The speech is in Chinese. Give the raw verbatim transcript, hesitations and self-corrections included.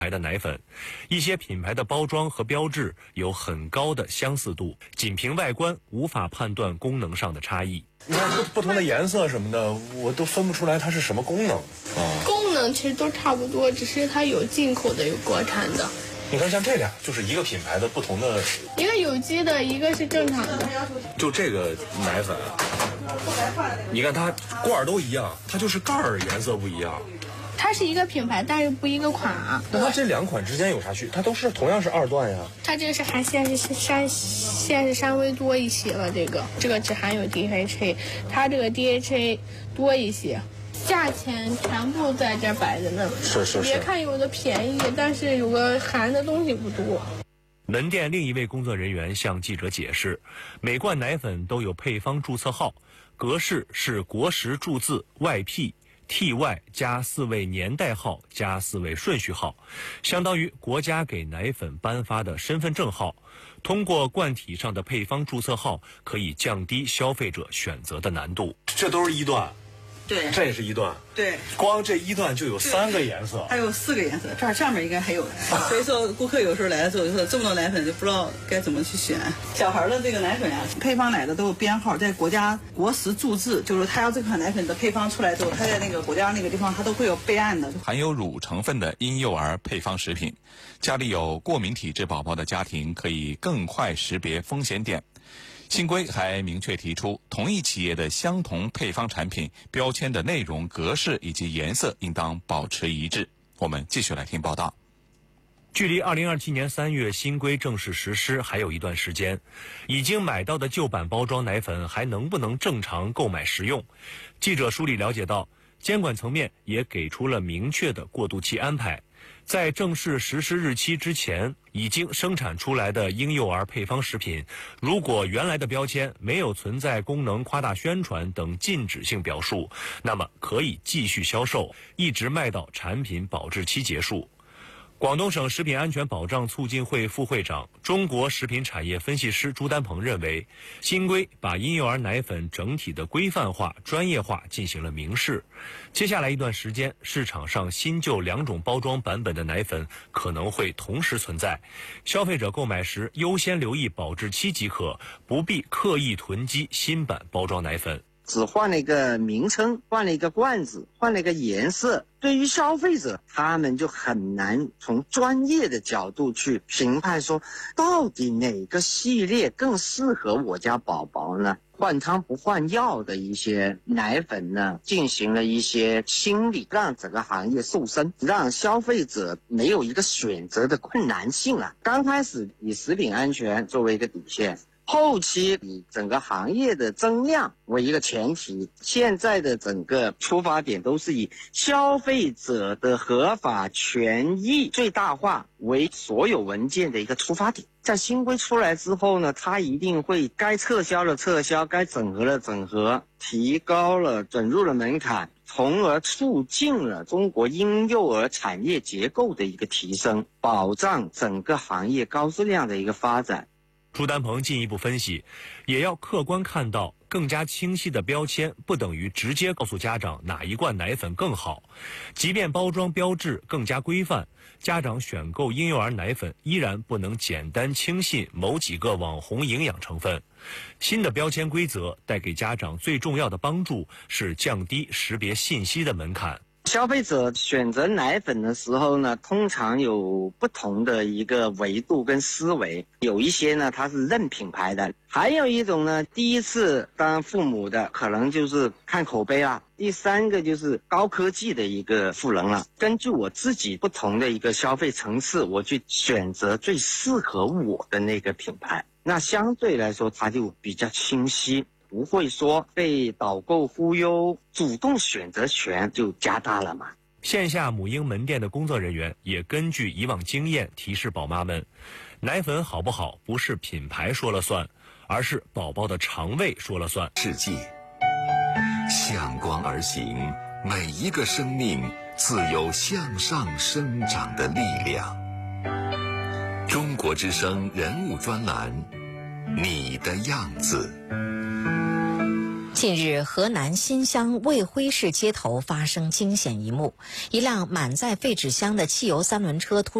牌的奶粉，一些品牌的包装和标志有很高的相似度，仅凭外观无法判断功能上的差异。 你看不不同的颜色什么的，我都分不出来它是什么功能啊。 功能其实都差不多，只是它有进口的，有国产的。 你看像这俩就是一个品牌的不同的， 一个有机的，一个是正常的。 就这个奶粉，你看它罐儿都一样，它就是盖儿颜色不一样。 它是一个品牌，但是不一个款啊。 那它这两款之间有啥区别？它都是同样是二段呀。 它这个是含限是山限是稍微多一些了，这个这个只含有 D H A， 它这个 D H A 多一些。价钱全部在这摆着呢， 是是是。 别看有的便宜，但是有个含的东西不多。 门店另一位工作人员向记者解释，每罐奶粉都有配方注册号，格式是国时注字外 P T Y 加四位年代号加四位顺序号，相当于国家给奶粉颁发的身份证号。通过罐体上的配方注册号，可以降低消费者选择的难度。 这都是一段。 对， 这也是一段， 对， 光这一段就有三个颜色， 还有四个颜色，这儿上面应该还有。所以说，顾客有时候来的时候就说这么多奶粉就不知道该怎么去选。小孩的这个奶粉啊，配方奶的都有编号，在国家国时注字，就是他要这款奶粉的配方出来之后，他在那个国家那个地方他都会有备案的。 含有乳成分的婴幼儿配方食品，家里有过敏体质宝宝的家庭可以更快识别风险点。新规还明确提出，同一企业的相同配方产品标签的内容、格式以及颜色应当保持一致。我们继续来听报道。 距离二零二七年三月新规正式实施还有一段时间，已经买到的旧版包装奶粉还能不能正常购买食用？记者梳理了解到，监管层面也给出了明确的过渡期安排。在正式实施日期之前，已经生产出来的婴幼儿配方食品，如果原来的标签没有存在功能夸大宣传等禁止性表述，那么可以继续销售，一直卖到产品保质期结束。广东省食品安全保障促进会副会长、中国食品产业分析师朱丹鹏认为，新规把婴幼儿奶粉整体的规范化、专业化进行了明示。接下来一段时间，市场上新旧两种包装版本的奶粉可能会同时存在，消费者购买时优先留意保质期即可，不必刻意囤积新版包装奶粉。 只换了一个名称，换了一个罐子，换了一个颜色，对于消费者他们就很难从专业的角度去评判说到底哪个系列更适合我家宝宝呢？换汤不换药的一些奶粉呢，进行了一些清理，让整个行业瘦身，让消费者没有一个选择的困难性了。刚开始以食品安全作为一个底线，后期以整个行业的增量为一个前提，现在的整个出发点都是以消费者的合法权益最大化为所有文件的一个出发点。在新规出来之后呢，它一定会该撤销的撤销，该整合的整合，提高了准入的门槛，从而促进了中国婴幼儿产业结构的一个提升，保障整个行业高质量的一个发展。 朱丹鹏进一步分析，也要客观看到，更加清晰的标签不等于直接告诉家长哪一罐奶粉更好。即便包装标志更加规范，家长选购婴幼儿奶粉依然不能简单轻信某几个网红营养成分。新的标签规则带给家长最重要的帮助是降低识别信息的门槛。 消费者选择奶粉的时候呢，通常有不同的一个维度跟思维，有一些呢它是认品牌的，还有一种呢第一次当父母的可能就是看口碑啦，第三个就是高科技的一个赋能了。根据我自己不同的一个消费层次，我去选择最适合我的那个品牌，那相对来说它就比较清晰，不会说被导购忽悠，主动选择权就加大了嘛。 线下母婴门店的工作人员也根据以往经验提示宝妈们，奶粉好不好不是品牌说了算，而是宝宝的肠胃说了算。 世界向光而行，每一个生命自有向上生长的力量。中国之声人物专栏，你的样子。 近日，河南新乡卫辉市街头发生惊险一幕，一辆满载废纸箱的汽油三轮车突